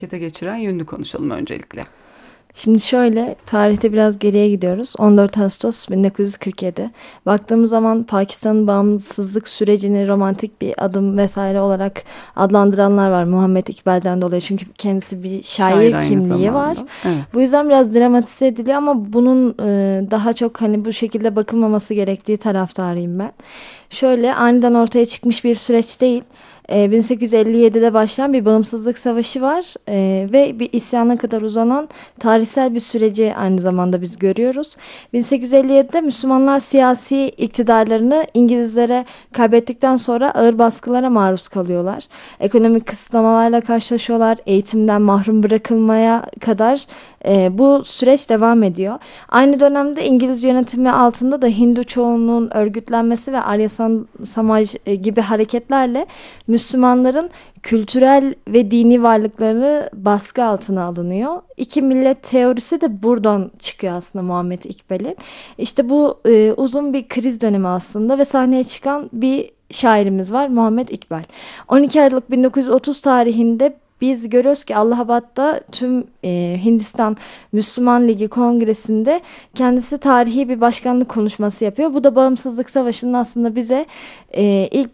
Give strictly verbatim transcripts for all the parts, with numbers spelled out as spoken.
harekete geçiren yönünü konuşalım öncelikle. Şimdi şöyle, tarihte biraz geriye gidiyoruz. on dört Ağustos bin dokuz yüz kırk yedi. Baktığımız zaman Pakistan'ın bağımsızlık sürecini romantik bir adım vesaire olarak adlandıranlar var Muhammed İkbal'den dolayı. Çünkü kendisi bir Şair şair aynı kimliği var. zamanda. Evet. Bu yüzden biraz dramatize ediliyor ama bunun e, daha çok hani bu şekilde bakılmaması gerektiği taraftarıyım ben. Şöyle aniden ortaya çıkmış bir süreç değil. E, bin sekiz yüz elli yedide başlayan bir bağımsızlık savaşı var E, ve bir isyana kadar uzanan tarihsel bir süreci aynı zamanda biz görüyoruz. bin sekiz yüz elli yedide Müslümanlar siyasi iktidarlarını İngilizlere kaybettikten sonra ağır baskılara maruz kalıyorlar. Ekonomik kısıtlamalarla karşılaşıyorlar. Eğitimden mahrum bırakılmaya kadar e, bu süreç devam ediyor. Aynı dönemde İngiliz yönetimi altında da Hindu çoğunluğun örgütlenmesi ve Arya Samaj e, gibi hareketlerle Müslümanların kültürel ve dini varlıkları baskı altına alınıyor. İki millet teorisi de buradan çıkıyor aslında Muhammed İkbal'in. İşte bu e, uzun bir kriz dönemi aslında ve sahneye çıkan bir şairimiz var Muhammed İkbal. on iki Aralık bin dokuz yüz otuz tarihinde biz görüyoruz ki Allahabad'da tüm e, Hindistan Müslüman Ligi Kongresi'nde kendisi tarihi bir başkanlık konuşması yapıyor. Bu da Bağımsızlık Savaşı'nın aslında bize e, ilk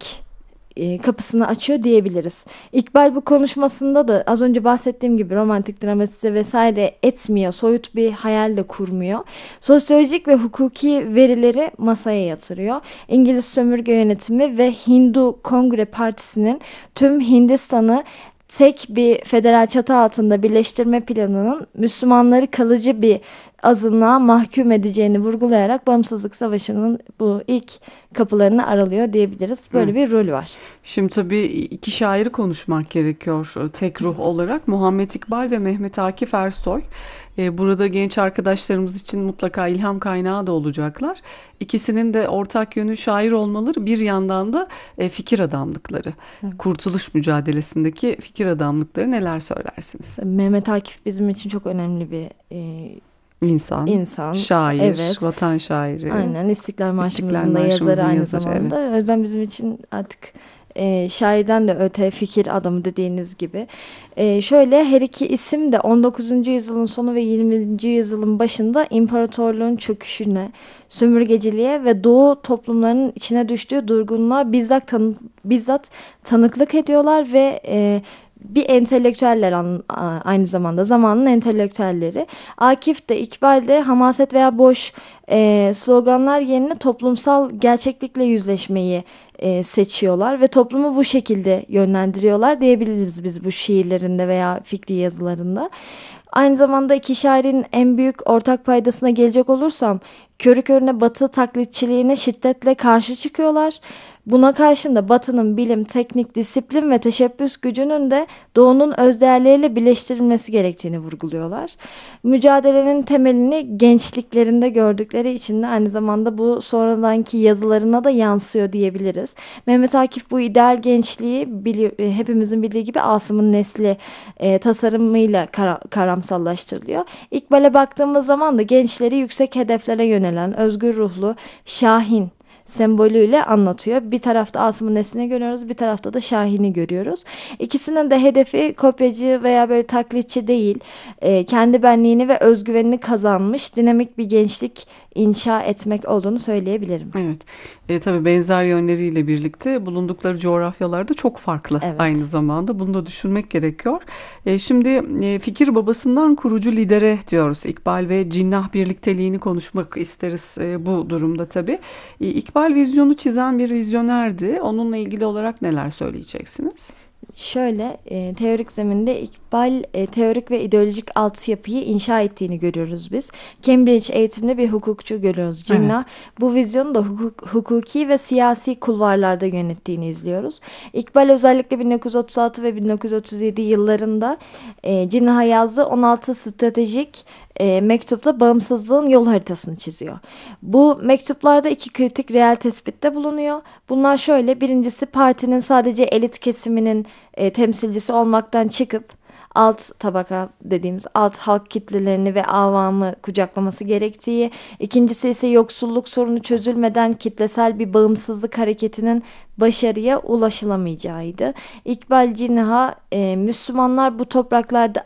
e, kapısını açıyor diyebiliriz. İkbal bu konuşmasında da az önce bahsettiğim gibi romantik dramatize vesaire etmiyor. Soyut bir hayal de kurmuyor. Sosyolojik ve hukuki verileri masaya yatırıyor. İngiliz sömürge yönetimi ve Hindu Kongre Partisi'nin tüm Hindistan'ı tek bir federal çatı altında birleştirme planının Müslümanları kalıcı bir azınlığa mahkum edeceğini vurgulayarak Bağımsızlık Savaşı'nın bu ilk kapılarını aralıyor diyebiliriz. Böyle Evet. bir rolü var. Şimdi tabii iki şairi konuşmak gerekiyor tek ruh olarak. Muhammed İkbal ve Mehmet Akif Ersoy. Ee, Burada genç arkadaşlarımız için mutlaka ilham kaynağı da olacaklar. İkisinin de ortak yönü şair olmaları, bir yandan da e, fikir adamlıkları. Evet. Kurtuluş mücadelesindeki fikir adamlıkları, neler söylersiniz? Mehmet Akif bizim için çok önemli bir e, İnsan, insan. şair, Evet. vatan şairi. Aynen İstiklal İstiklal Marşımızın da yazarı Marşımızın aynı yazarı, zamanda. evet. O yüzden bizim için artık e, şairden de öte fikir adamı dediğiniz gibi. E, şöyle her iki isim de on dokuzuncu yüzyılın sonu ve yirminci yüzyılın başında imparatorluğun çöküşüne, sömürgeciliğe ve Doğu toplumlarının içine düştüğü durgunluğa bizzat, tanı bizzat tanıklık ediyorlar ve e, bir entelektüeller an, aynı zamanda zamanın entelektüelleri. Akif de İkbal de hamaset veya boş e, sloganlar yerine toplumsal gerçeklikle yüzleşmeyi e, seçiyorlar ve toplumu bu şekilde yönlendiriyorlar diyebiliriz biz bu şiirlerinde veya fikri yazılarında. Aynı zamanda iki şairin en büyük ortak paydasına gelecek olursam körü körüne Batı taklitçiliğine şiddetle karşı çıkıyorlar. Buna karşın da Batı'nın bilim, teknik, disiplin ve teşebbüs gücünün de Doğu'nun özdeğerleriyle birleştirilmesi gerektiğini vurguluyorlar. Mücadelenin temelini gençliklerinde gördükleri için de aynı zamanda bu sonradanki yazılarına da yansıyor diyebiliriz. Mehmet Akif bu ideal gençliği bili- hepimizin bildiği gibi Asım'ın Nesli e, tasarımıyla kara- karamsallaştırılıyor. İkbal'e baktığımız zaman da gençleri yüksek hedeflere yönelen, özgür ruhlu, şahin sembolüyle anlatıyor. Bir tarafta Asım'ın Nesli'ni görüyoruz, bir tarafta da Şahin'i görüyoruz. İkisinin de hedefi kopyacı veya böyle taklitçi değil, e, kendi benliğini ve özgüvenini kazanmış dinamik bir gençlik inşa etmek olduğunu söyleyebilirim. Evet. E, tabii benzer yönleriyle birlikte bulundukları coğrafyalarda çok farklı aynı Evet. zamanda. Bunu da düşünmek gerekiyor. E, şimdi e, fikir babasından kurucu lidere diyoruz. İkbal ve Cinnah birlikteliğini konuşmak isteriz e, bu durumda tabii. E, İkbal vizyonu çizen bir vizyonerdi. Onunla ilgili olarak neler söyleyeceksiniz? Şöyle e, teorik zeminde İkbal e, teorik ve ideolojik altyapıyı inşa ettiğini görüyoruz biz. Cambridge eğitimli bir hukukçu görüyoruz Evet. Cinnah. Bu vizyonu da hukuk, hukuki ve siyasi kulvarlarda yönettiğini izliyoruz. İkbal özellikle bin dokuz yüz otuz altı ve bin dokuz yüz otuz yedi yıllarında e, Cinnah'a yazdığı on altı stratejik e, mektupta bağımsızlığın yol haritasını çiziyor. Bu mektuplarda iki kritik reel tespitte bulunuyor. Bunlar şöyle: birincisi partinin sadece elit kesiminin e, temsilcisi olmaktan çıkıp alt tabaka dediğimiz alt halk kitlelerini ve avamı kucaklaması gerektiği, ikincisi ise yoksulluk sorunu çözülmeden kitlesel bir bağımsızlık hareketinin başarıya ulaşılamayacağıydı. İkbal Cinha, e, Müslümanlar bu topraklarda